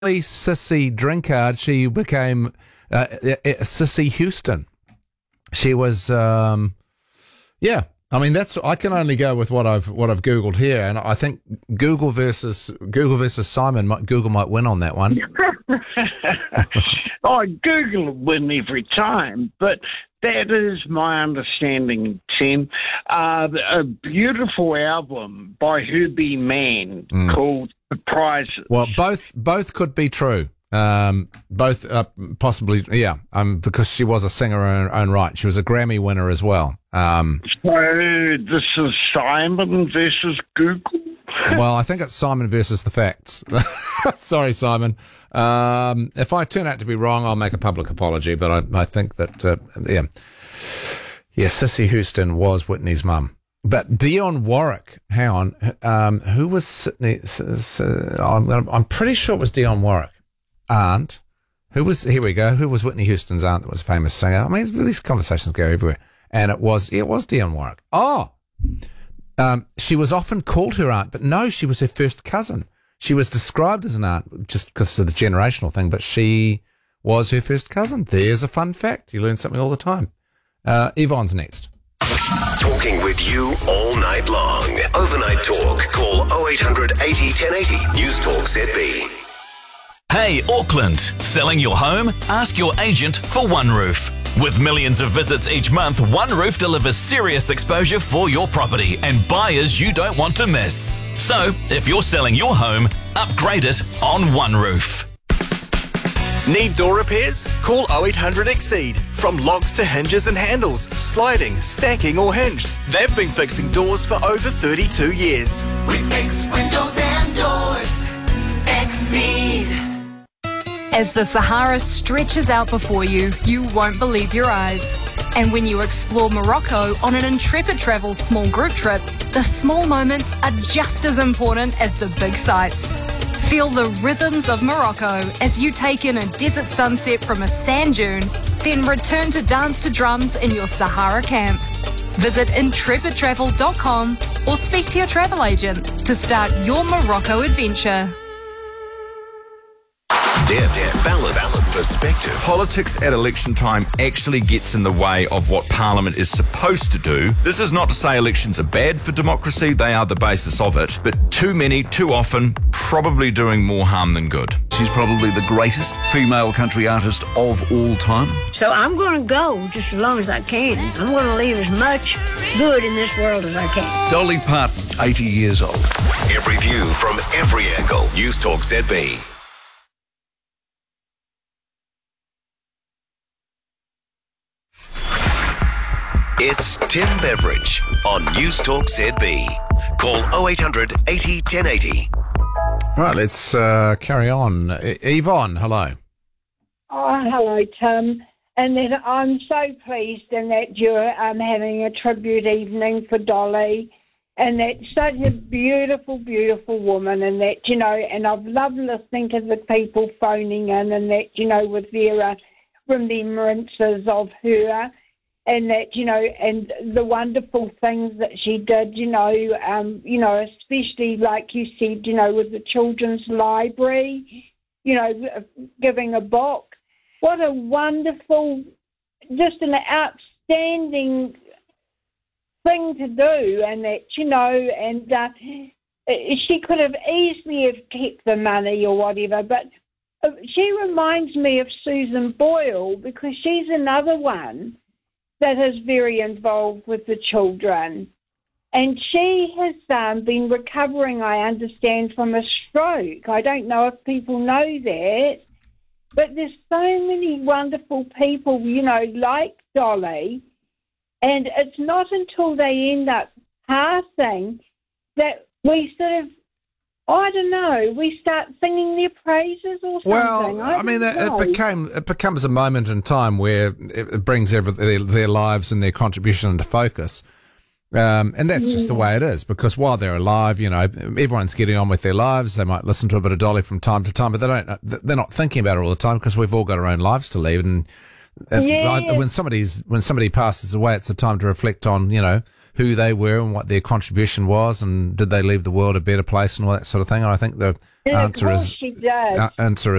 sissy drinker, she became Sissy Houston. She was, yeah. I mean, I can only go with what I've Googled here, and I think Google versus Simon, Google might win on that one. Google will win every time, but that is my understanding, Tim. A beautiful album by Herbie Mann called Surprises. Well, both could be true. Both possibly, yeah. Because she was a singer in her own right. She was a Grammy winner as well. So this is Simon versus Google? Well, I think it's Simon versus the facts. Sorry, Simon. If I turn out to be wrong, I'll make a public apology, but I think that, yeah, Sissy Houston was Whitney's mum. But Dionne Warwick, hang on, who was Sydney? I'm pretty sure it was Dionne Warwick. Aunt, who was Whitney Houston's aunt that was a famous singer? I mean, these conversations go everywhere. And it was Dionne Warwick. She was often called her aunt, but no, she was her first cousin. She was described as an aunt just because of the generational thing, but she was her first cousin. There's a fun fact. You learn something all the time. Yvonne's next. Talking with you all night long. Overnight talk. Call 0800 80 1080. News Talk ZB. Hey, Auckland, selling your home? Ask your agent for OneRoof. With millions of visits each month, OneRoof delivers serious exposure for your property and buyers you don't want to miss. So, if you're selling your home, upgrade it on OneRoof. Need door repairs? Call 0800 Exceed. From locks to hinges and handles, sliding, stacking or hinged. They've been fixing doors for over 32 years. We fix windows and doors. Exceed. As the Sahara stretches out before you, you won't believe your eyes. And when you explore Morocco on an Intrepid Travel small group trip, the small moments are just as important as the big sights. Feel the rhythms of Morocco as you take in a desert sunset from a sand dune, then return to dance to drums in your Sahara camp. Visit intrepidtravel.com or speak to your travel agent to start your Morocco adventure. Balance, perspective. Politics at election time actually gets in the way of what Parliament is supposed to do. This is not to say elections are bad for democracy, they are the basis of it, but too many, too often, probably doing more harm than good. She's probably the greatest female country artist of all time. So I'm going to go just as long as I can. I'm going to leave as much good in this world as I can. Dolly Parton, 80 years old. Every view from every angle. News Talk ZB. It's Tim Beveridge on News Talk ZB. Call 0800 80 1080. Right, let's carry on. Yvonne, hello. Oh, hello, Tim. And then I'm so pleased in that you're having a tribute evening for Dolly. And that's such a beautiful, beautiful woman. And that, you know, and I've loved listening to the people phoning in and that, you know, with their remembrances of her. And that, you know, and the wonderful things that she did, you know, especially like you said, you know, with the children's library, you know, giving a book. What a wonderful, just an outstanding thing to do. And that, you know, and she could have easily have kept the money or whatever, but she reminds me of Susan Boyle because she's another one that is very involved with the children. And she has been recovering, I understand, from a stroke. I don't know if people know that, but there's so many wonderful people, you know, like Dolly, and it's not until they end up passing that we sort of, I don't know, we start singing their praises or something. Well, I mean, it becomes a moment in time where it brings their lives and their contribution into focus. And that's just the way it is, because while they're alive, you know, everyone's getting on with their lives. They might listen to a bit of Dolly from time to time, but they're not thinking about her all the time because we've all got our own lives to lead. And when somebody passes away, it's a time to reflect on, you know, who they were and what their contribution was, and did they leave the world a better place and all that sort of thing? And I think the And of answer course is she does. answer